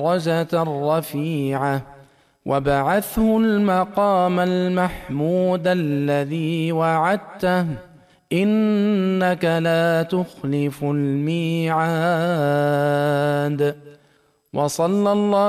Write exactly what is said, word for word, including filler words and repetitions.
درجة رفيعة وابعثه المقام المحمود الذي وعدته إنك لا تخلف الميعاد. وصلى الله